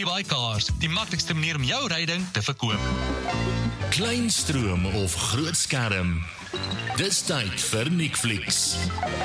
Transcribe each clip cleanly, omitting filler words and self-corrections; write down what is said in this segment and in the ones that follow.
WeBuyCars, die maklikste manier om jou ryding te verkoop. Kleinstroom of groot skerm. Dis tyd vir Netflix.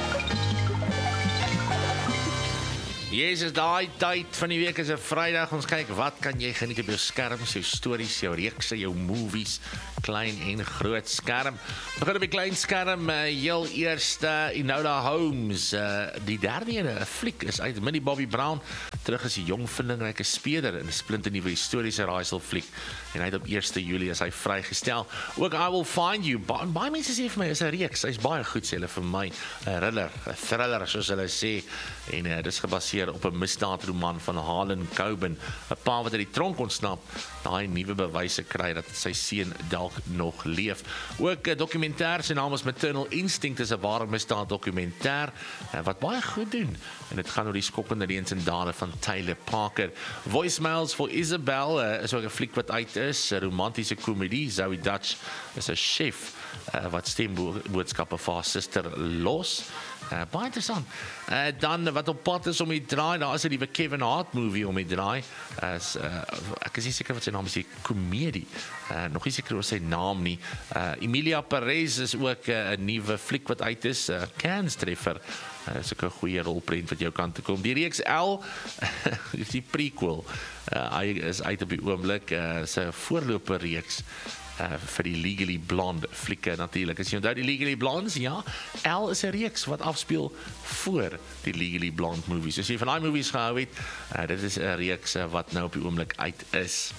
Jezus, daai tyd van die week is 'n Vrydag. Ons kyk, wat kan jy geniet op jou skerms, jou stories, jou reekse, jou movies, klein en groot skerm. Begin op die klein skerm, heel eerste, Enola Holmes, die derde ene, 'n fliek, is uit Millie Bobby Brown, terug as die jong vindingryke speler in 'n splinternuwe historiese raaiselfliek, en hy het op 1 Julie is hy vrygestel. Ook I Will Find You, baie mense sê vir my, is 'n reeks, hy's baie goed, sê hulle vir my, 'n thriller, soos hulle sê, en dit is gebaseer op 'n misdaadroman van Harlan Coben, 'n pa wat uit die tronk ontsnap, daai nuwe bewyse kry dat sy seun dalk nog leef. Ook 'n dokumentêr, sy naam is Maternal Instinct, is 'n ware misdaad dokumentêr wat baie goed doen, en dit gaan oor die skokkende leuns en dade van Taylor Parker. Voicemails for Isabel is ook 'n fliek wat uit is, 'n romantiese komedie. Zoe Dutch is 'n chef wat stemboodskappe vir haar suster los. Baie interessant. Dan wat op pad is om die draai, daar is 'n nuwe Kevin Hart movie om die draai. Ek is nie seker wat sy naam is, die komedie. Nog nie seker oor sy naam nie. Emilia Perez is ook 'n nuwe fliek wat uit is, Cannes treffer. Is ook 'n goeie rolprent wat jou kant toe kom. Die reeks L, is die prequel. Hy is uit op die oomblik, sy voorloper reeks. Vir die Legally Blonde flieke natuurlik. As jy onthou die Legally Blondes, ja, L is 'n reeks wat afspeel voor die Legally Blonde movies. As jy van daai movies gehou het, dit is 'n reeks wat nou op die oomblik uit is.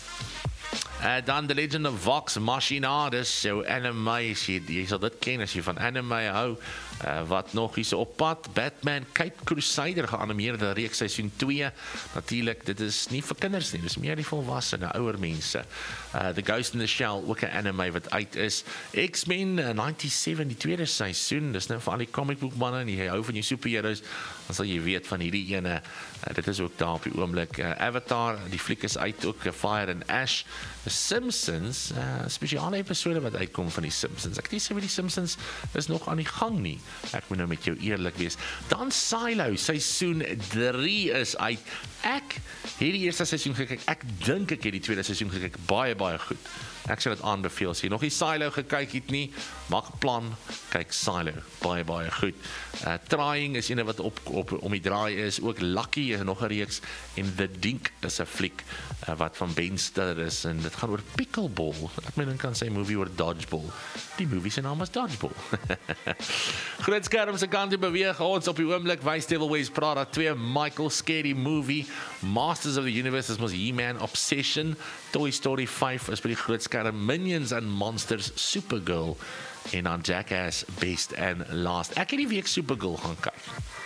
Dan The Legend of Vox Machina, dis jou anime, jy sal dit ken as jy van anime hou. Wat nog is op pad, Batman Cape Crusader, geanimeerde reeks seisoen 2. Natuurlik, dit is nie vir kinders nie, dis meer die volwassene, ouer mense. The Ghost in the Shell, ook 'n anime wat uit is. X-Men 97, die tweede seisoen, dis nou vir al die comic book manne en jy hou van jou superheroes, dan sal jy weet van hierdie ene. Dit is ook daar op die oomblik. Avatar, die fliek is uit, ook Fire and Ash. The Simpsons, spesiale episode wat uitkom van die Simpsons. Ek nie sê wie die Simpsons is nog aan die gang nie. Ek moet nou met jou eerlik wees. Dan Silo, seisoen 3 is uit. Ek het die eerste seisoen gekyk. Ek dink ek het die tweede seisoen gekyk. Baie goed. Ek sal dit aanbeveel. As jy nog nie Silo gekyk het nie, maak 'n plan, kyk Silo. Baie goed. Trying is ene wat om die draai is. Ook Lucky is nog 'n reeks. En The Dink is 'n fliek wat van Ben Stiller is. En dit gaan oor pickleball. Ek meen kan sy movie oor dodgeball. Die movie se naam is Dodgeball. Groot skerm se kant toe beweeg ons op die oomblik. Wys Devil Wears Prada 2, Michael Scary movie, Masters of the Universe is mos He-Man Obsession, Toy Story 5 is by die groot skerm, Minions and Monsters, Supergirl en dan Jackass Best and Last. Ek het die week Supergirl gaan kyk.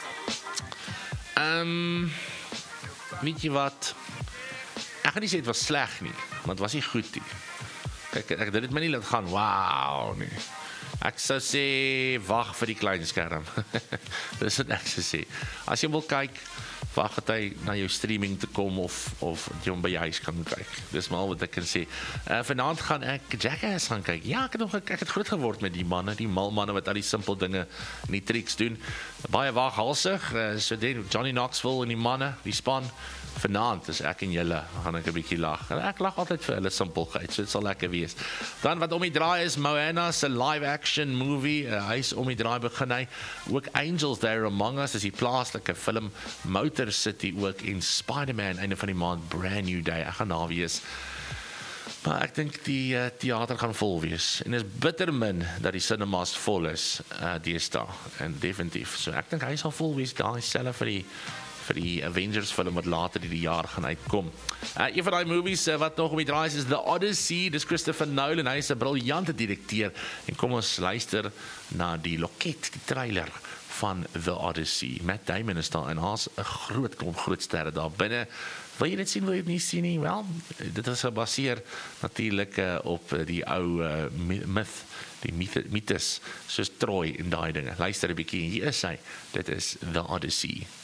Weet jy wat? Ek gaan nie sê dit was sleg nie, want het was nie goed nie. Kyk, ek dit my nie laat gaan, wow nie. Ek sou sê, wag vir die klein skerm. Dis wat ek sou sê. As jy wil kyk, wag dat hy na jou streaming te kom of jy hom by jou huis kan kyk. Dis maar al wat ek kan sê. Vanaand gaan ek Jackass gaan kyk. Ja, ek het groot geword met die manne, die malmanne wat al die simpel dinge en die tricks doen. Baie waaghalsig, so Johnny Knoxville en die manne, die span. Vanaand is ek en julle, gaan ek 'n bietjie lag. Ek lag altyd vir hulle simpelheid, so dit sal lekker wees. Dan wat om die draai is, Moana se live action movie, hy is om die draai begin hy. Ook Angels There Among Us is die plaaslike film, Motor City ook, en Spider-Man, einde van die maand, Brand New Day, ek gaan daar wees. Maar ek dink die theater gaan vol wees. En is bitter min dat die cinemas vol is, deesdae, en definitief. So ek dink hy sal vol wees, daar is self vir die Avengers film wat later die jaar gaan uitkom. Een van die movies wat nog om die draai is The Odyssey, dis Christopher Nolan, hy is 'n briljante direkteur, en kom ons luister na die loket, die trailer van The Odyssey. Matt Damon is daar, en haas 'n groot sterre daar binne. Wil jy dit sien, wil jy dit nie sien nie? Wel, dit is gebaseer natuurlik op die ou myth, die mythes, soos Troy en daai dinge. Luister 'n bietjie, hier is hy. Dit is The Odyssey.